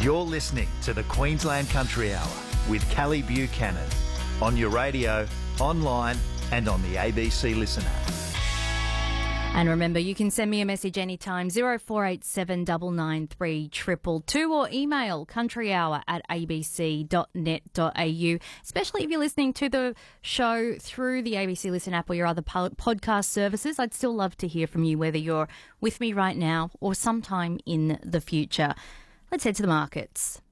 You're listening to the Queensland Country Hour with Callie Buchanan on your radio, online and on the ABC Listen app. And remember, you can send me a message anytime, 0487 993 222, or email countryhour@abc.net.au, especially if you're listening to the show through the ABC Listen app or your other podcast services. I'd still love to hear from you, whether you're with me right now or sometime in the future. Let's head to the markets.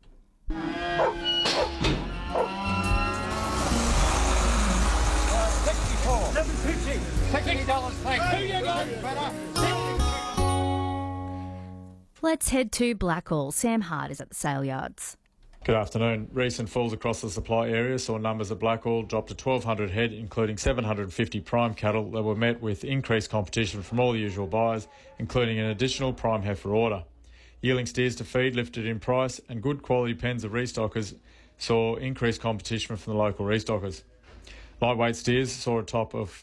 Let's head to Blackall. Sam Hart is at the sale yards. Good afternoon. Recent falls across the supply area saw numbers at Blackall drop to 1,200 head, including 750 prime cattle that were met with increased competition from all the usual buyers, including an additional prime heifer order. Yearling steers to feed lifted in price, and good quality pens of restockers saw increased competition from the local restockers. Lightweight steers saw a top of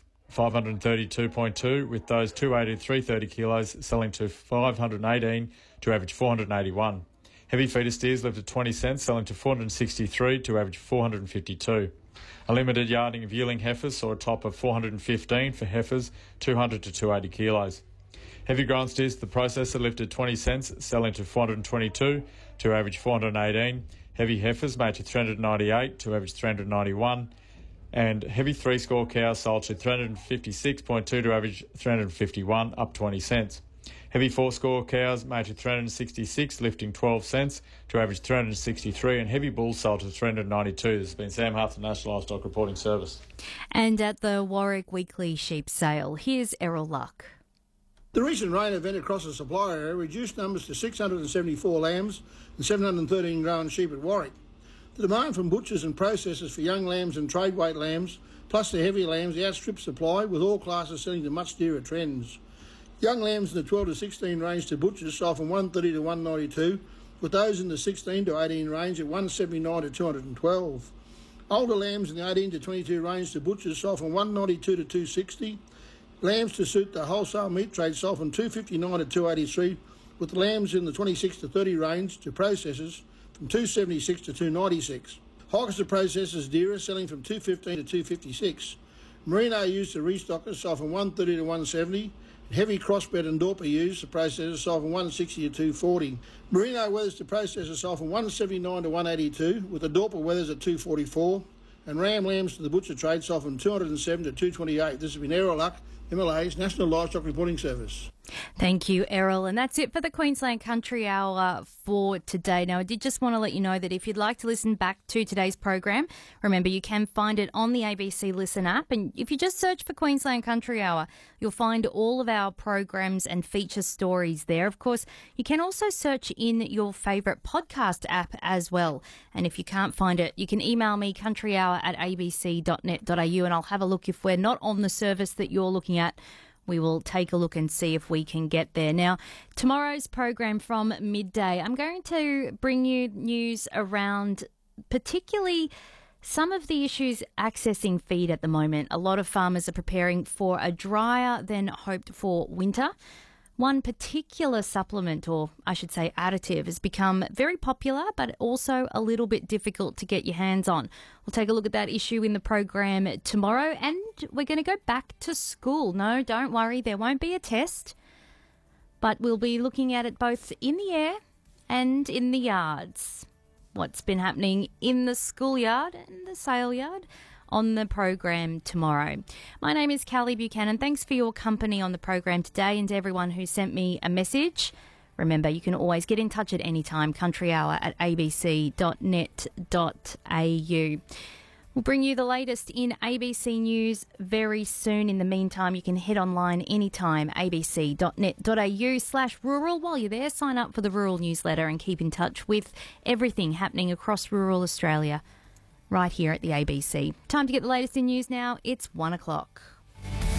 532.2, with those 280 to 330 kilos selling to 518 to average 481. Heavy feeder steers lifted 20 cents, selling to 463 to average 452. A limited yarding of yearling heifers saw a top of 415 for heifers 200 to 280 kilos. Heavy grown steers to the processor lifted 20 cents, selling to 422 to average 418. Heavy heifers made to 398 to average 391. And heavy 3-score cows sold to 356.2 to average 351, up 20 cents. Heavy 4-score cows made to 366, lifting 12 cents to average 363, and heavy bulls sold to 392. This has been Sam Hart, the National Livestock Reporting Service. And at the Warwick Weekly Sheep Sale, here's Errol Luck. The recent rain event across the supply area reduced numbers to 674 lambs and 713 grown sheep at Warwick. The demand from butchers and processors for young lambs and trade weight lambs, plus the heavy lambs, outstripped supply, with all classes selling to much dearer trends. Young lambs in the 12 to 16 range to butchers sold from 130 to 192, with those in the 16 to 18 range at 179 to 212. Older lambs in the 18 to 22 range to butchers sold from 192 to 260. Lambs to suit the wholesale meat trade sold from 259 to 283, with lambs in the 26 to 30 range to processors from 276 to 296. Hogs to processors dearer, selling from 215 to 256. Merino used to restockers sold from 130 to 170. Heavy crossbred and Dorper ewes to processors sold from 160 to 240. Merino wethers to processors sold from 179 to 182, with the Dorper wethers at 244. And ram lambs to the butcher trade sold from 207 to 228. This has been Errol Luck, MLA's National Livestock Reporting Service. Thank you, Errol. And that's it for the Queensland Country Hour for today. Now, I did just want to let you know that if you'd like to listen back to today's program, remember you can find it on the ABC Listen app. And if you just search for Queensland Country Hour, you'll find all of our programs and feature stories there. Of course, you can also search in your favourite podcast app as well. And if you can't find it, you can email me countryhour@abc.net.au, and I'll have a look. If we're not on the service that you're looking at, we will take a look and see if we can get there. Now, tomorrow's program from midday, I'm going to bring you news around particularly some of the issues accessing feed at the moment. A lot of farmers are preparing for a drier than hoped for winter. One particular supplement, or I should say additive, has become very popular, but also a little bit difficult to get your hands on. We'll take a look at that issue in the program tomorrow, and we're going to go back to school. No, don't worry, there won't be a test, but we'll be looking at it both in the air and in the yards. What's been happening in the schoolyard and the sale yard on the program tomorrow. My name is Callie Buchanan. Thanks for your company on the program today, and to everyone who sent me a message. Remember, you can always get in touch at any time, countryhour@abc.net.au. We'll bring you the latest in ABC News very soon. In the meantime, you can head online anytime, abc.net.au/rural. While you're there, sign up for the Rural newsletter and keep in touch with everything happening across rural Australia right here at the ABC. Time to get the latest in news now. It's 1 o'clock.